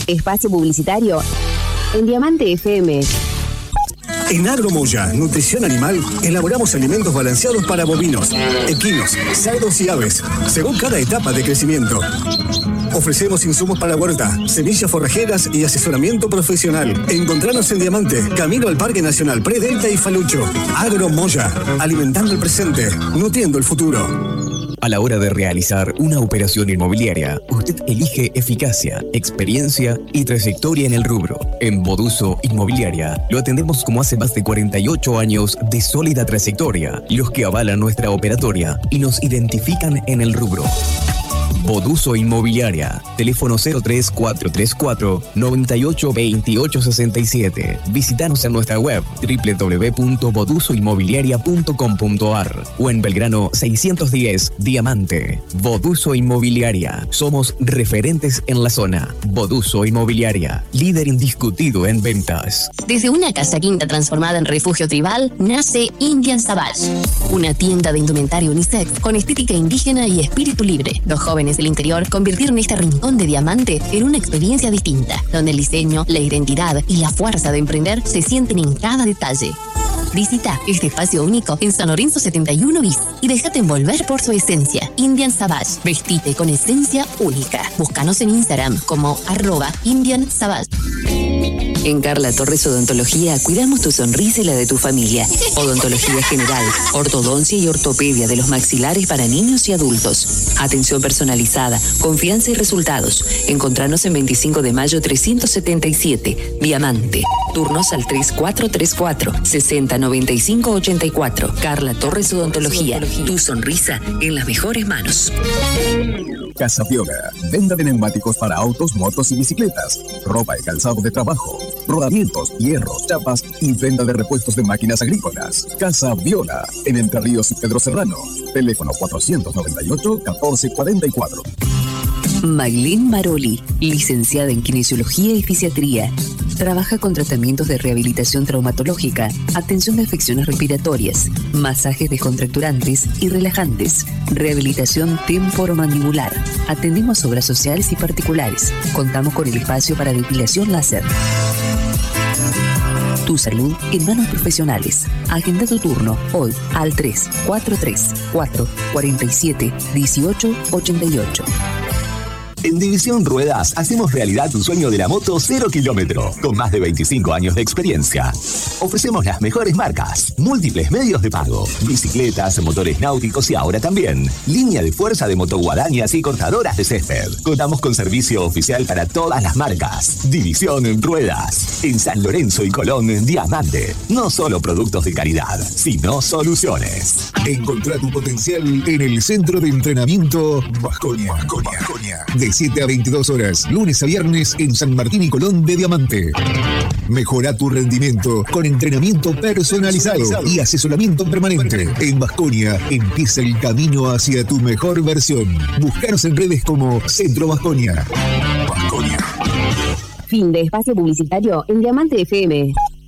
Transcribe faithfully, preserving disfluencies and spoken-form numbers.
Espacio publicitario en Diamante F M. En Agromoya, Nutrición Animal, elaboramos alimentos balanceados para bovinos, equinos, cerdos y aves, según cada etapa de crecimiento. Ofrecemos insumos para huerta, semillas forrajeras y asesoramiento profesional. Encontranos en Diamante, camino al Parque Nacional Predelta y Falucho. Agromoya, alimentando el presente, nutriendo el futuro. A la hora de realizar una operación inmobiliaria, usted elige eficacia, experiencia y trayectoria en el rubro. En Boduso Inmobiliaria lo atendemos como hace más de cuarenta y ocho años de sólida trayectoria, los que avalan nuestra operatoria y nos identifican en el rubro. Boduso Inmobiliaria, teléfono cero tres cuatro tres cuatro, nueve ocho dos ocho seis siete. Visítanos en nuestra web doble u doble u doble u punto boduso inmobiliaria punto com punto a r o en Belgrano seiscientos diez, Diamante. Boduso Inmobiliaria, somos referentes en la zona. Boduso Inmobiliaria, líder indiscutido en ventas. Desde una casa quinta transformada en refugio tribal, nace Indian Savage, una tienda de indumentaria unisex con estética indígena y espíritu libre. Los jóvenes del interior convirtieron este rincón de Diamante en una experiencia distinta, donde el diseño, la identidad y la fuerza de emprender se sienten en cada detalle. Visita este espacio único en San Lorenzo setenta y uno bis y déjate envolver por su esencia. Indian Savage, vestite con esencia única. Búscanos en Instagram como arroba Indian Savage. En Carla Torres Odontología cuidamos tu sonrisa y la de tu familia. Odontología general, ortodoncia y ortopedia de los maxilares para niños y adultos. Atención personalizada, confianza y resultados. Encontranos en veinticinco de mayo trescientos setenta y siete, Diamante. Turnos al tres cuatro tres cuatro, sesenta noventa y cinco ochenta y cuatro. Carla Torres Odontología. Tu sonrisa en las mejores manos. Casa Viola, venta de neumáticos para autos, motos y bicicletas, ropa y calzado de trabajo, rodamientos, hierros, chapas y venta de repuestos de máquinas agrícolas. Casa Viola, en Entre Ríos y Pedro Serrano. Teléfono cuatrocientos noventa y ocho, catorce cuarenta y cuatro. Maylin Maroli, licenciada en Kinesiología y Fisiatría. Trabaja con tratamientos de rehabilitación traumatológica, atención de afecciones respiratorias, masajes descontracturantes y relajantes, rehabilitación temporomandibular. Atendemos obras sociales y particulares. Contamos con el espacio para depilación láser. Tu salud en manos profesionales. Agenda tu turno hoy al tres cuatro tres cuatro, cuarenta y siete, dieciocho ochenta y ocho. En División Ruedas hacemos realidad tu sueño de la moto cero kilómetro, con más de veinticinco años de experiencia. Ofrecemos las mejores marcas, múltiples medios de pago, bicicletas, motores náuticos y ahora también línea de fuerza de motoguadañas y cortadoras de césped. Contamos con servicio oficial para todas las marcas. División Ruedas. En San Lorenzo y Colón, Diamante. No solo productos de calidad, sino soluciones. Encontrá tu potencial en el Centro de Entrenamiento Baskonia. De siete a veintidós horas, lunes a viernes en San Martín y Colón de Diamante. Mejora tu rendimiento con entrenamiento personalizado y asesoramiento permanente. En Baskonia empieza el camino hacia tu mejor versión. Búscanos en redes como Centro Baskonia. Baskonia. Fin de espacio publicitario en Diamante F M.